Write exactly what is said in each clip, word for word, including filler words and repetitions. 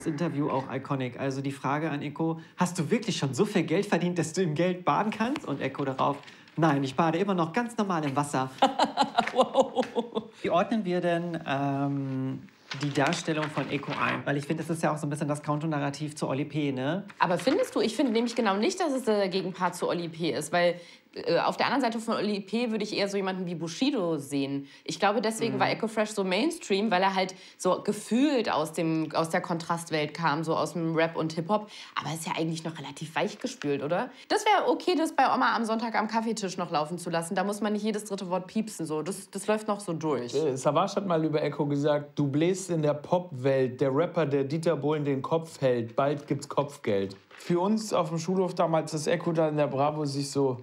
Das Interview auch iconic. Also die Frage an Eko, hast du wirklich schon so viel Geld verdient, dass du im Geld baden kannst? Und Eko darauf, nein, ich bade immer noch ganz normal im Wasser. Wow. Wie ordnen wir denn ähm, die Darstellung von Eko ein? Weil ich finde, das ist ja auch so ein bisschen das Counter-Narrativ zu Oli P., ne? Aber findest du, ich finde nämlich genau nicht, dass es der Gegenpart zu Oli P. ist, weil äh, auf der anderen Seite von Oli P. würde ich eher so jemanden wie Bushido sehen. Ich glaube, deswegen mhm. war Eko Fresh so Mainstream, weil er halt so gefühlt aus, dem, aus der Kontrastwelt kam, so aus dem Rap und Hip-Hop. Aber ist ja eigentlich noch relativ weich gespült, oder? Das wäre okay, das bei Oma am Sonntag am Kaffeetisch noch laufen zu lassen. Da muss man nicht jedes dritte Wort piepsen. So. Das, das läuft noch so durch. Äh, Savage hat mal über Eko gesagt, du bläst in der Popwelt, der Rapper, der Dieter Bohlen den Kopf hält. Bald gibt's Kopfgeld. Für uns auf dem Schulhof damals, dass Eko da in der Bravo sich so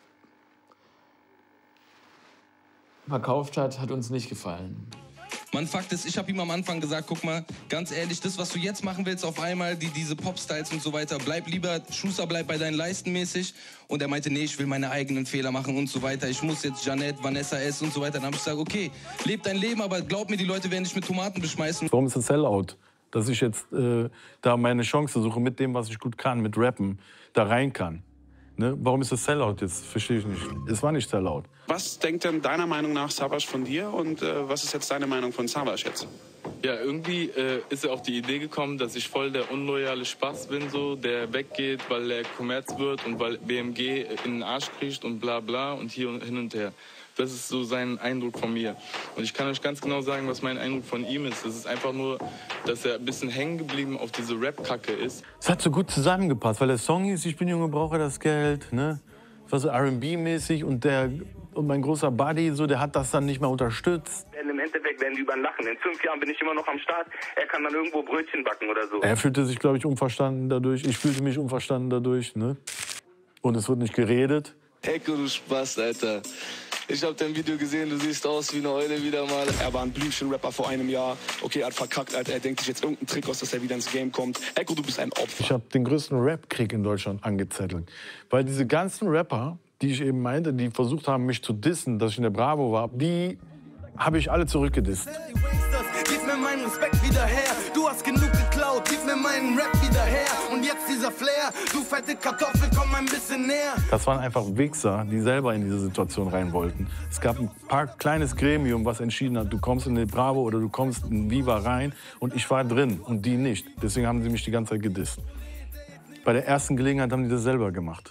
verkauft hat, hat uns nicht gefallen. Man, Fakt ist, ich habe ihm am Anfang gesagt, guck mal, ganz ehrlich, das, was du jetzt machen willst auf einmal, die, diese Popstyles und so weiter, bleib lieber, Schuster, bleib bei deinen Leisten mäßig. Und er meinte, nee, ich will meine eigenen Fehler machen und so weiter. Ich muss jetzt Jeanette, Vanessa S. und so weiter. Dann habe ich gesagt, okay, leb dein Leben, aber glaub mir, die Leute werden dich mit Tomaten beschmeißen. Warum ist das Sellout? Dass ich jetzt äh, da meine Chance suche, mit dem, was ich gut kann, mit Rappen, da rein kann. Ne? Warum ist das Sellout jetzt? Verstehe ich nicht. Es war nicht Sellout. Was denkt denn deiner Meinung nach Savage von dir und äh, was ist jetzt deine Meinung von Savage jetzt? Ja, irgendwie äh, ist er auf die Idee gekommen, dass ich voll der unloyale Spaß bin, so, der weggeht, weil er Kommerz wird und weil B M G in den Arsch kriecht und bla bla und hier und hin und her. Das ist so sein Eindruck von mir. Und ich kann euch ganz genau sagen, was mein Eindruck von ihm ist. Das ist einfach nur, dass er ein bisschen hängen geblieben auf diese Rap-Kacke ist. Es hat so gut zusammengepasst, weil der Song hieß, ich bin Junge, brauche das Geld. Ne? Es war so R and B-mäßig und, der, und mein großer Buddy, so, der hat das dann nicht mehr unterstützt. Im Endeffekt werden die über ihn lachen. In fünf Jahren bin ich immer noch am Start. Er kann dann irgendwo Brötchen backen oder so. Er fühlte sich, glaube ich, unverstanden dadurch. Ich fühlte mich unverstanden dadurch. Ne? Und es wird nicht geredet. Eko, du Spaß, Alter. Ich habe dein Video gesehen, du siehst aus wie eine Eule wieder mal. Er war ein Blümchen-Rapper vor einem Jahr. Okay, er hat verkackt, Alter. Er denkt sich jetzt irgendeinen Trick aus, dass er wieder ins Game kommt. Eko, du bist ein Opfer. Ich habe den größten Rap-Krieg in Deutschland angezettelt. Weil diese ganzen Rapper, die ich eben meinte, die versucht haben, mich zu dissen, dass ich in der Bravo war, die habe ich alle zurückgedisst. Gib mir meinen Respekt wieder her. Du hast genug geklaut, gib mir meinen Rap wieder her. Und jetzt dieser Flair, du fette Kartoffel, komm ein bisschen näher. Das waren einfach Wichser, die selber in diese Situation rein wollten. Es gab ein paar kleines Gremium, was entschieden hat, du kommst in die Bravo oder du kommst in Viva rein. Und ich war drin und die nicht. Deswegen haben sie mich die ganze Zeit gedisst. Bei der ersten Gelegenheit haben die das selber gemacht.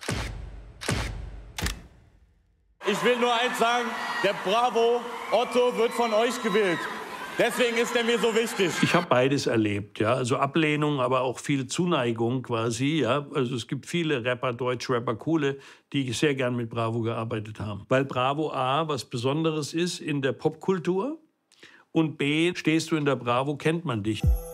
Ich will nur eins sagen, der Bravo Otto wird von euch gewählt. Deswegen ist er mir so wichtig. Ich habe beides erlebt, ja, also Ablehnung, aber auch viel Zuneigung quasi, ja. Also es gibt viele Rapper, Deutschrapper, coole, die sehr gern mit Bravo gearbeitet haben. Weil Bravo A was Besonderes ist in der Popkultur und B, stehst du in der Bravo, kennt man dich.